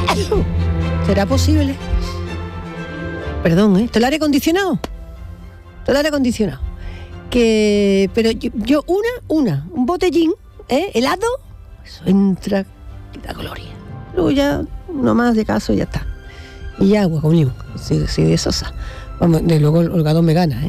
¿Será posible? Perdón, ¿Esto es el aire acondicionado? Pero yo un botellín, helado, eso entra y da gloria. Luego ya, uno más de caso y ya está. Y agua con limón, si de sosa. Vamos, de luego el holgado me gana,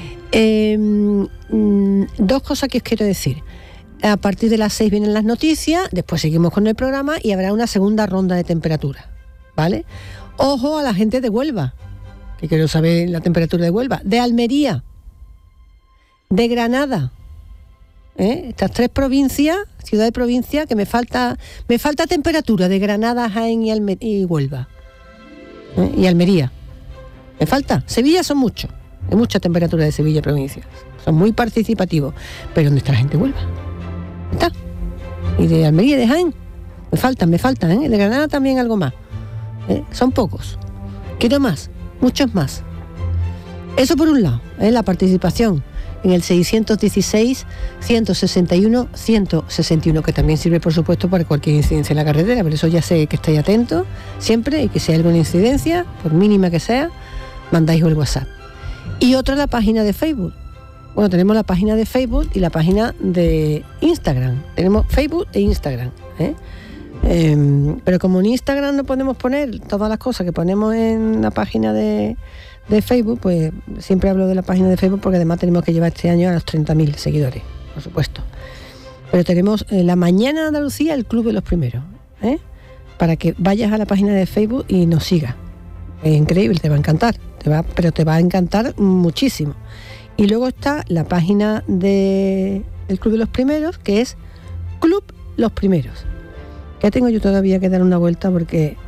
Dos cosas que os quiero decir. A partir de las 6 vienen las noticias, después seguimos con el programa y habrá una segunda ronda de temperatura, ¿vale? Ojo a la gente de Huelva, que quiero saber la temperatura de Huelva, de Almería, de Granada, estas 3 provincias, ciudad de provincia, que me falta temperatura de Granada, Jaén y Huelva, y Almería. Me falta. Sevilla son muchos, hay mucha temperatura de Sevilla provincia, son muy participativos, pero ¿dónde está la gente de Huelva? ¿Está? Y de Almería y de Jaén me faltan, de Granada también algo más, son pocos, quiero más, muchos más. Eso por un lado, la participación en el 616-161-161, que también sirve por supuesto para cualquier incidencia en la carretera, por eso ya sé que estáis atentos siempre, y que si hay alguna incidencia, por mínima que sea, mandáis el WhatsApp. Y otra, la página de Facebook. Bueno, tenemos la página de Facebook y la página de Instagram. Tenemos Facebook e Instagram, pero como en Instagram no podemos poner todas las cosas que ponemos en la página de Facebook, pues siempre hablo de la página de Facebook, porque además tenemos que llevar este año a los 30.000 seguidores, por supuesto. Pero tenemos La Mañana de Andalucía, el Club de los Primeros, para que vayas a la página de Facebook y nos sigas. Es increíble, te va a encantar, te va a encantar muchísimo. Y luego está la página del Club de los Primeros, que es Club Los Primeros. Ya tengo yo todavía que dar una vuelta porque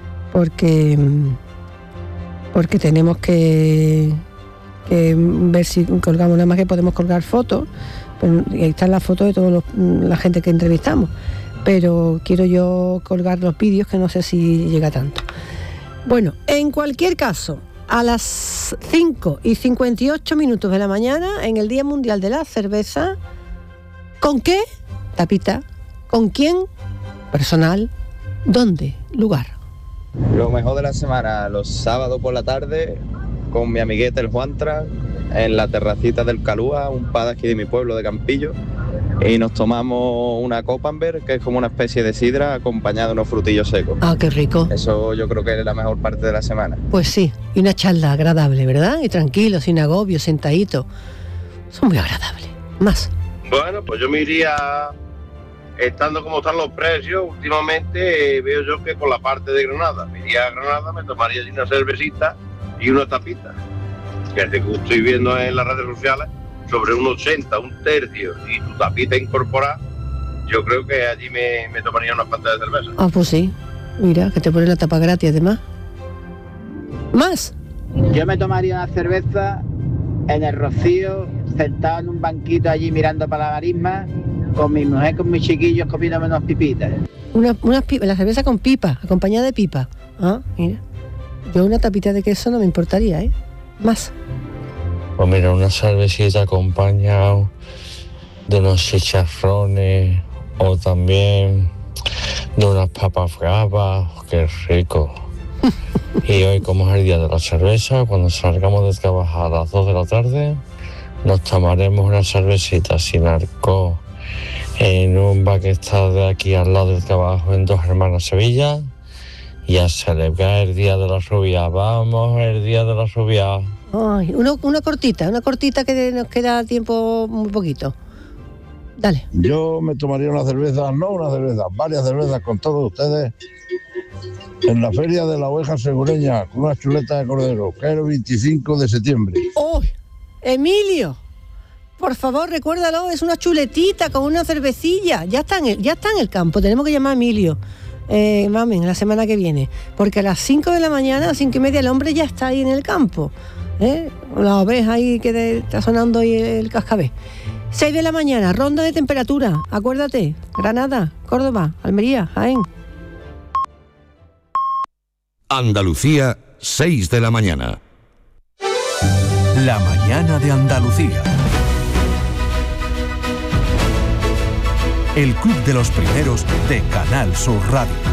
tenemos que ver si colgamos, nada más que podemos colgar fotos, pero ahí están las fotos de toda la gente que entrevistamos, pero quiero yo colgar los vídeos, que no sé si llega tanto. Bueno, en cualquier caso, a las 5:58 de la mañana, en el Día Mundial de la Cerveza, ¿con qué? Tapita. ¿Con quién? Personal. ¿Dónde? Lugar. Lo mejor de la semana, los sábados por la tarde, con mi amiguete el Juantra, en la terracita del Calúa, un pub aquí de mi pueblo de Campillo, y nos tomamos una Koppenberg, que es como una especie de sidra acompañada de unos frutillos secos. Ah, qué rico. Eso yo creo que es la mejor parte de la semana. Pues sí, y una charla agradable, ¿verdad? Y tranquilo, sin agobio, sentadito. Son muy agradables. Más. Bueno, pues yo me iría, estando como están los precios, últimamente veo yo que con la parte de Granada. Me iría a Granada, me tomaría allí una cervecita y una tapita. Que estoy viendo en las redes sociales, sobre un 80, un tercio, y tu tapita incorporada, yo creo que allí me tomaría unas cuantas de cerveza. Ah, pues sí. Mira, que te ponen la tapa gratis además. ¿Más? Yo me tomaría una cerveza en el Rocío, sentado en un banquito allí mirando para la marisma, con mi mujer, con mis chiquillos, comiéndome unas pipitas. Unas pipas, la cerveza con pipa, acompañada de pipa. Ah, mira. Yo una tapita de queso no me importaría, Más. Pues mira, una cervecita acompañado de unos chicharrones o también de unas papas bravas, qué rico. Y hoy, como es el día de la cerveza, cuando salgamos de trabajar a las 2 de la tarde, nos tomaremos una cervecita sin alcohol en un bar que está de aquí al lado del trabajo en Dos Hermanas Sevilla, y a celebrar el día de la rubia. Vamos, el día de la rubia. Ay, una cortita que nos queda tiempo muy poquito. Dale. Yo me tomaría varias cervezas con todos ustedes en la Feria de la Oveja Segureña, con una chuleta de cordero, que es el 25 de septiembre. ¡Oh! Emilio, por favor, recuérdalo, es una chuletita con una cervecilla. Ya está en el campo, tenemos que llamar a Emilio. Mamen, la semana que viene, porque a las 5 de la mañana, a las 5:30, el hombre ya está ahí en el campo, la oveja ahí que está sonando ahí el cascabel. 6 de la mañana, ronda de temperatura, acuérdate, Granada, Córdoba, Almería, Jaén. Andalucía, 6 de la mañana. La mañana de Andalucía. El Club de los Primeros de Canal Sur Radio.